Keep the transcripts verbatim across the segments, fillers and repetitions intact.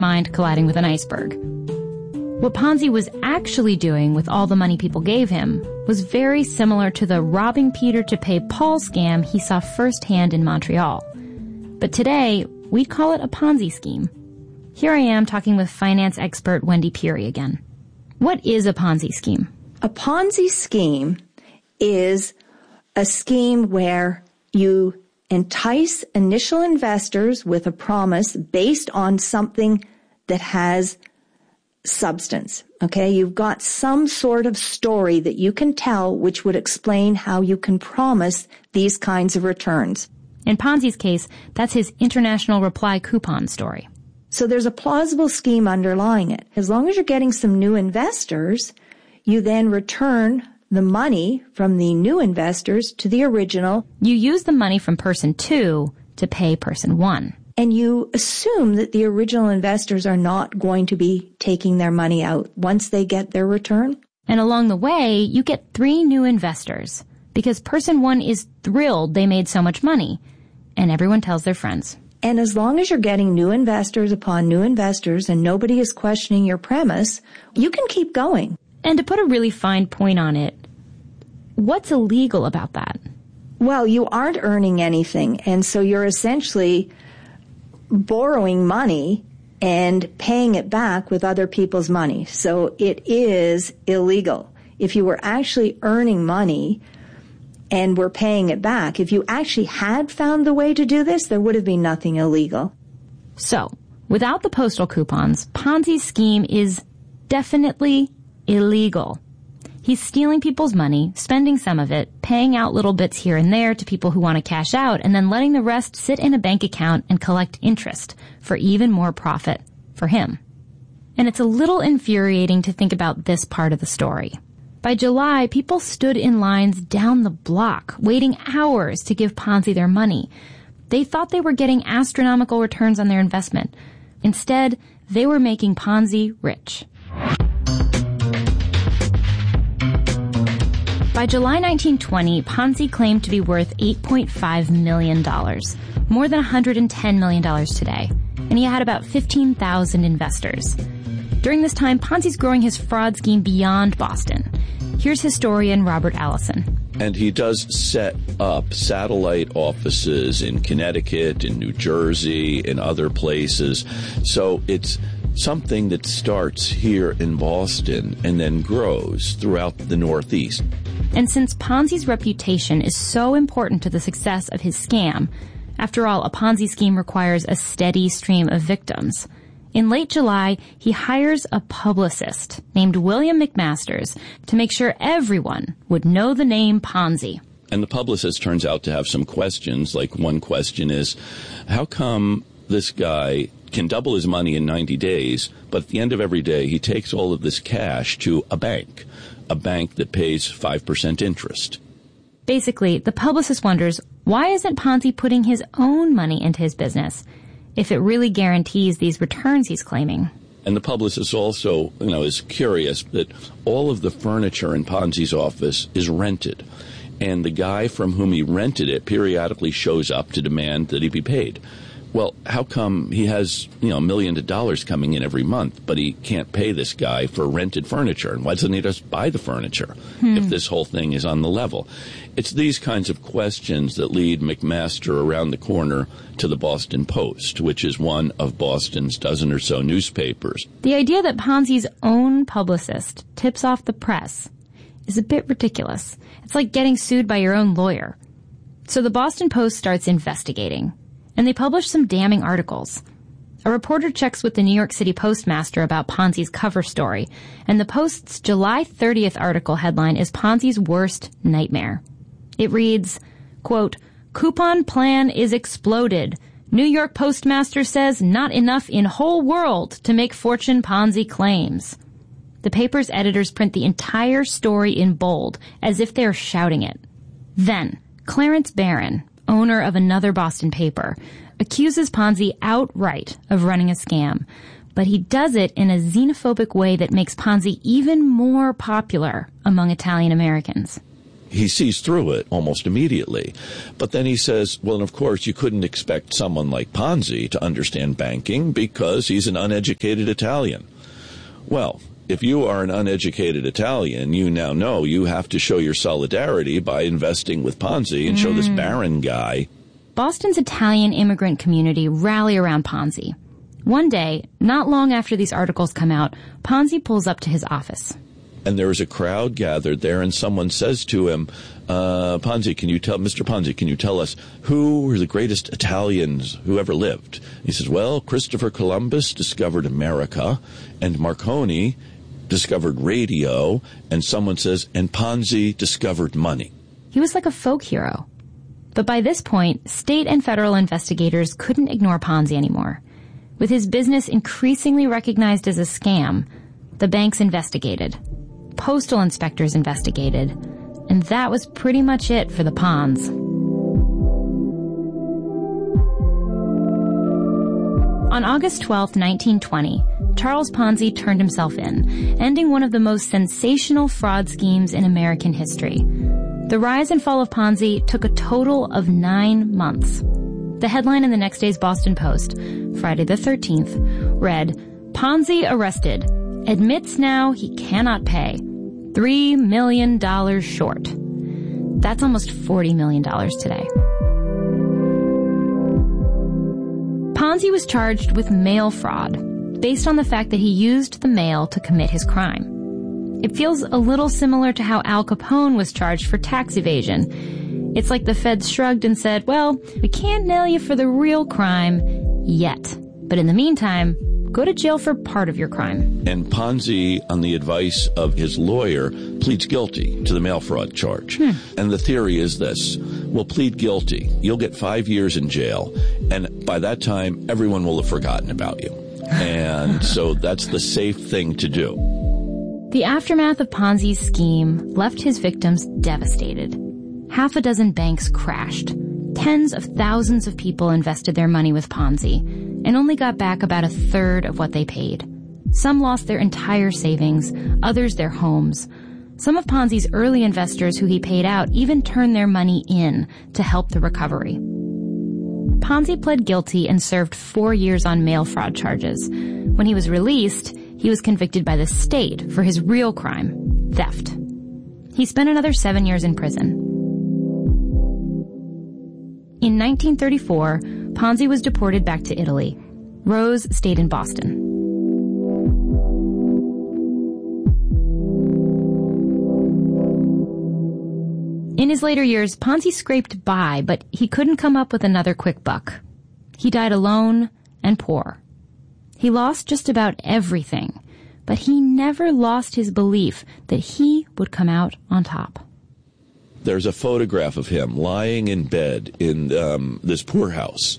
find colliding with an iceberg. What Ponzi was actually doing with all the money people gave him was very similar to the robbing Peter to pay Paul scam he saw firsthand in Montreal. But today, we'd call it a Ponzi scheme. Here I am talking with finance expert Wendy Peary again. What is a Ponzi scheme? A Ponzi scheme is a scheme where you entice initial investors with a promise based on something that has substance. Okay, you've got some sort of story that you can tell which would explain how you can promise these kinds of returns. In Ponzi's case, that's his international reply coupon story. So there's a plausible scheme underlying it. As long as you're getting some new investors, you then return the money from the new investors to the original. You use the money from person two to pay person one. And you assume that the original investors are not going to be taking their money out once they get their return. And along the way, you get three new investors because person one is thrilled they made so much money. And everyone tells their friends. And as long as you're getting new investors upon new investors and nobody is questioning your premise, you can keep going. And to put a really fine point on it, what's illegal about that? Well, you aren't earning anything. And so you're essentially borrowing money and paying it back with other people's money. So it is illegal. If you were actually earning money and were paying it back, if you actually had found the way to do this, there would have been nothing illegal. So, without the postal coupons, Ponzi's scheme is definitely illegal. He's stealing people's money, spending some of it, paying out little bits here and there to people who want to cash out, and then letting the rest sit in a bank account and collect interest for even more profit for him. And it's a little infuriating to think about this part of the story. By July, people stood in lines down the block, waiting hours to give Ponzi their money. They thought they were getting astronomical returns on their investment. Instead, they were making Ponzi rich. By July nineteen twenty, Ponzi claimed to be worth eight point five million dollars, more than one hundred ten million dollars today, and he had about fifteen thousand investors. During this time, Ponzi's growing his fraud scheme beyond Boston. Here's historian Robert Allison. And he does set up satellite offices in Connecticut, in New Jersey, in other places. So it's something that starts here in Boston and then grows throughout the Northeast. And since Ponzi's reputation is so important to the success of his scam, after all, a Ponzi scheme requires a steady stream of victims. In late July, he hires a publicist named William McMasters to make sure everyone would know the name Ponzi. And the publicist turns out to have some questions. Like one question is, how come this guy can double his money in ninety days, but at the end of every day he takes all of this cash to a bank, a bank that pays five percent interest? Basically, the publicist wonders, why isn't Ponzi putting his own money into his business if it really guarantees these returns he's claiming? And the publicist also, you know, is curious that all of the furniture in Ponzi's office is rented. And the guy from whom he rented it periodically shows up to demand that he be paid. Well, how come he has, you know, a million of dollars coming in every month, but he can't pay this guy for rented furniture? And why doesn't he just buy the furniture hmm. if this whole thing is on the level? It's these kinds of questions that lead McMaster around the corner to the Boston Post, which is one of Boston's dozen or so newspapers. The idea that Ponzi's own publicist tips off the press is a bit ridiculous. It's like getting sued by your own lawyer. So the Boston Post starts investigating. And they publish some damning articles. A reporter checks with the New York City Postmaster about Ponzi's cover story, and the Post's July thirtieth article headline is Ponzi's worst nightmare. It reads, quote, "Coupon plan is exploded. New York Postmaster says not enough in whole world to make fortune Ponzi claims." The paper's editors print the entire story in bold, as if they're shouting it. Then, Clarence Barron, owner of another Boston paper, accuses Ponzi outright of running a scam, but he does it in a xenophobic way that makes Ponzi even more popular among Italian Americans. he sees through it almost immediately. But then he says, well, and of course, you couldn't expect someone like Ponzi to understand banking because he's an uneducated Italian. Well, if you are an uneducated Italian, you now know you have to show your solidarity by investing with Ponzi and mm. show this barren guy. Boston's Italian immigrant community rally around Ponzi. One day, not long after these articles come out, Ponzi pulls up to his office. And there is a crowd gathered there, and someone says to him, uh, Ponzi, can you tell, Mister Ponzi, can you tell us who were the greatest Italians who ever lived? He says, well, Christopher Columbus discovered America, and Marconi discovered radio, and someone says, and Ponzi discovered money. He was like a folk hero. But by this point, state and federal investigators couldn't ignore Ponzi anymore. With his business increasingly recognized as a scam, the banks investigated. Postal inspectors investigated. And that was pretty much it for the Pons. On August twelfth, nineteen twenty, Charles Ponzi turned himself in, ending one of the most sensational fraud schemes in American history. The rise and fall of Ponzi took a total of nine months. The headline in the next day's Boston Post, Friday the thirteenth, read, Ponzi arrested. Admits now he cannot pay. Three million dollars short. That's almost forty million dollars today. Ponzi was charged with mail fraud, based on the fact that he used the mail to commit his crime. It feels a little similar to how Al Capone was charged for tax evasion. It's like the feds shrugged and said, well, we can't nail you for the real crime yet. But in the meantime, go to jail for part of your crime. And Ponzi, on the advice of his lawyer, pleads guilty to the mail fraud charge. Hmm. And the theory is this. We'll plead guilty. You'll get five years in jail. And by that time, everyone will have forgotten about you. And so that's the safe thing to do. The aftermath of Ponzi's scheme left his victims devastated. Half a dozen banks crashed. Tens of thousands of people invested their money with Ponzi and only got back about a third of what they paid. Some lost their entire savings, others their homes. Some of Ponzi's early investors who he paid out even turned their money in to help the recovery. Ponzi pled guilty and served four years on mail fraud charges. When he was released, he was convicted by the state for his real crime, theft. He spent another seven years in prison. In nineteen thirty-four, Ponzi was deported back to Italy. Rose stayed in Boston. In his later years, Ponzi scraped by, but he couldn't come up with another quick buck. He died alone and poor. He lost just about everything, but he never lost his belief that he would come out on top. There's a photograph of him lying in bed in um, this poorhouse,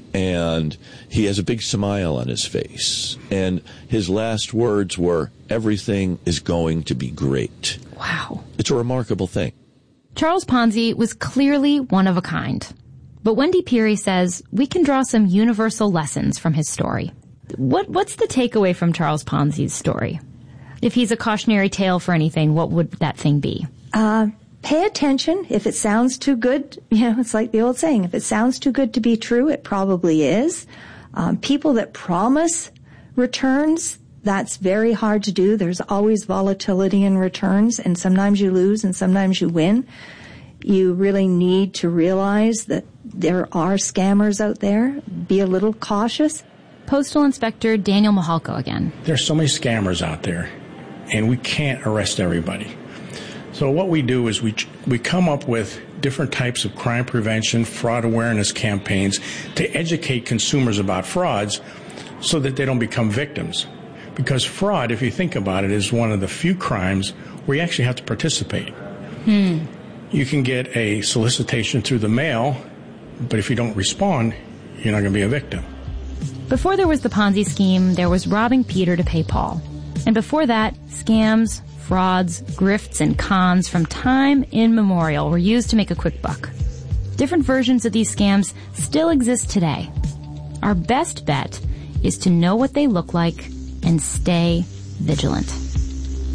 and he has a big smile on his face. And his last words were, everything is going to be great. Wow. It's a remarkable thing. Charles Ponzi was clearly one of a kind. But Wendy Peary says we can draw some universal lessons from his story. What What's the takeaway from Charles Ponzi's story? If he's a cautionary tale for anything, what would that thing be? Uh, pay attention. If it sounds too good, you know, it's like the old saying, if it sounds too good to be true, it probably is. Um, people that promise returns, that's very hard to do. There's always volatility in returns, and sometimes you lose and sometimes you win. You really need to realize that there are scammers out there. Be a little cautious. Postal Inspector Daniel Mahalko again. There's so many scammers out there, and we can't arrest everybody. So what we do is we we come up with different types of crime prevention, fraud awareness campaigns to educate consumers about frauds so that they don't become victims. Because fraud, if you think about it, is one of the few crimes where you actually have to participate. Hmm. You can get a solicitation through the mail, but if you don't respond, you're not going to be a victim. Before there was the Ponzi scheme, there was robbing Peter to pay Paul. And before that, scams, frauds, grifts, and cons from time immemorial were used to make a quick buck. Different versions of these scams still exist today. Our best bet is to know what they look like and stay vigilant.